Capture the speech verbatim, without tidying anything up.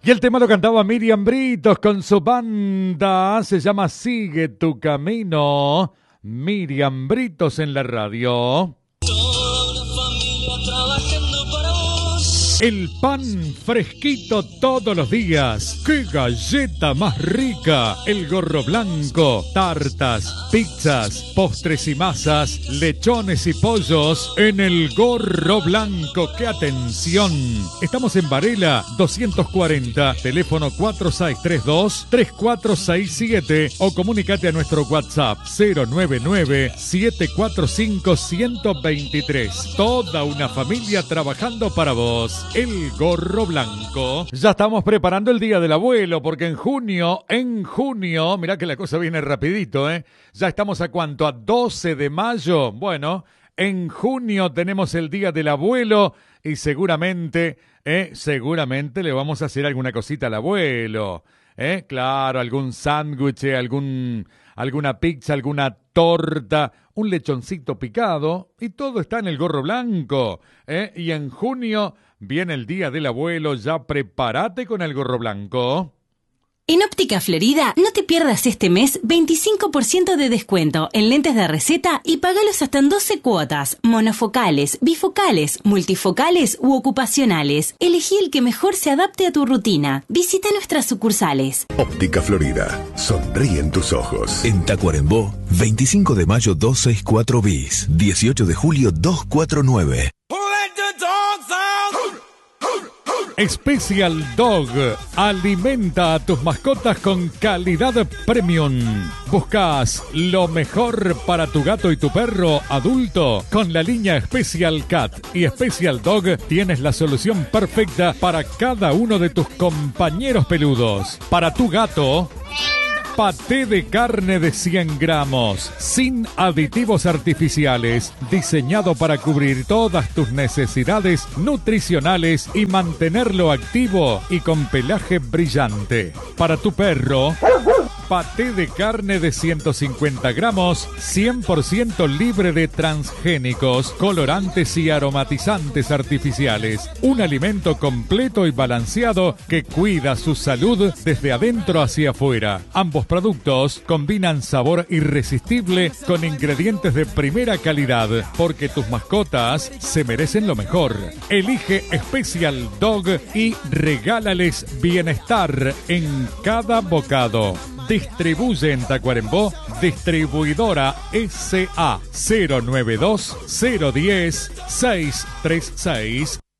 Y el tema lo cantaba Miriam Britos con su banda, se llama Sigue tu camino. Miriam Britos en la radio. Toda una familia trabajando para vos. El pan fresquito todos los días. ¡Qué galleta más rica! El Gorro Blanco, tartas, pizzas, postres y masas, lechones y pollos en el Gorro Blanco. ¡Qué atención! Estamos en Varela doscientos cuarenta, teléfono cuatro seis tres dos, tres cuatro seis siete o comunicate a nuestro WhatsApp cero nueve nueve, siete cuatro cinco, uno cero dos tres. Toda una familia trabajando para vos. El Gorro Blanco. Ya estamos preparando el Día del Abuelo porque en junio, en junio, mirá que la cosa viene rapidito, ¿eh? Ya estamos a cuánto, a doce de mayo. Bueno, en junio tenemos el Día del Abuelo y seguramente, eh, seguramente le vamos a hacer alguna cosita al abuelo. ¿Eh? Claro, algún sándwich, algún, alguna pizza, alguna torta, un lechoncito picado y todo está en el Gorro Blanco. ¿Eh? Y en junio viene el Día del Abuelo, ya prepárate con el Gorro Blanco. En Óptica Florida, no te pierdas este mes veinticinco por ciento de descuento en lentes de receta y pagalos hasta en doce cuotas, monofocales, bifocales, multifocales u ocupacionales. Elegí el que mejor se adapte a tu rutina. Visita nuestras sucursales. Óptica Florida, sonríen tus ojos. En Tacuarembó, veinticinco de mayo doscientos sesenta y cuatro bis, dieciocho de julio doscientos cuarenta y nueve. Special Dog, alimenta a tus mascotas con calidad premium. ¿Buscas lo mejor para tu gato y tu perro adulto? Con la línea Special Cat y Special Dog tienes la solución perfecta para cada uno de tus compañeros peludos. Para tu gato, paté de carne de cien gramos, sin aditivos artificiales, diseñado para cubrir todas tus necesidades nutricionales y mantenerlo activo y con pelaje brillante. Para tu perro, paté de carne de ciento cincuenta gramos, cien por ciento libre de transgénicos, colorantes y aromatizantes artificiales. Un alimento completo y balanceado que cuida su salud desde adentro hacia afuera. Ambos productos combinan sabor irresistible con ingredientes de primera calidad, porque tus mascotas se merecen lo mejor. Elige Special Dog y regálales bienestar en cada bocado. Distribuye en Tacuarembó, distribuidora S A cero nueve dos, cero uno cero, seis tres seis.